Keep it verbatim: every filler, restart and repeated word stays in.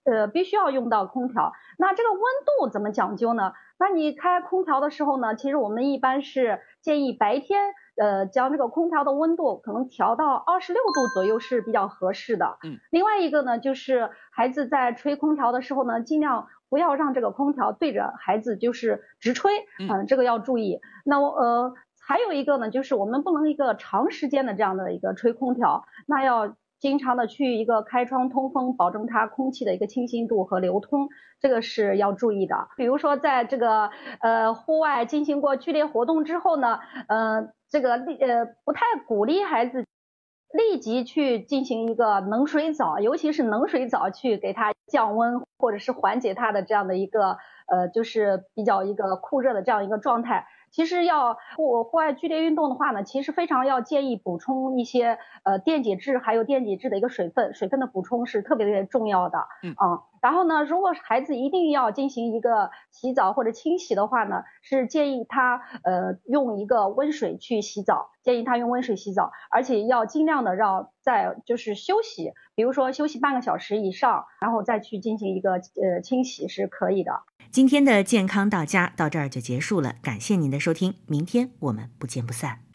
呃，必须要用到空调。那这个温度怎么讲究呢？那你开空调的时候呢，其实我们一般是建议白天，呃，将这个空调的温度可能调到二十六度左右是比较合适的。 嗯。 另外一个呢，就是孩子在吹空调的时候呢，尽量不要让这个空调对着孩子就是直吹， 嗯。 嗯，这个要注意。那我呃，还有一个呢，就是我们不能一个长时间的这样的一个吹空调，那要经常的去一个开窗通风，保证它空气的一个清新度和流通，这个是要注意的。比如说在这个呃户外进行过剧烈活动之后呢，呃，这个呃不太鼓励孩子立即去进行一个冷水澡，尤其是冷水澡去给他降温，或者是缓解他的这样的一个呃就是比较一个酷热的这样一个状态。其实要户户外剧烈运动的话呢，其实非常要建议补充一些呃电解质，还有电解质的一个水分，水分的补充是特别特别重要的。 嗯。 啊，然后呢，如果孩子一定要进行一个洗澡或者清洗的话呢，是建议他呃用一个温水去洗澡，建议他用温水洗澡，而且要尽量的让在就是休息，比如说休息半个小时以上，然后再去进行一个呃清洗是可以的。 今天的健康到家到这儿就结束了，感谢您的收听，明天我们不见不散。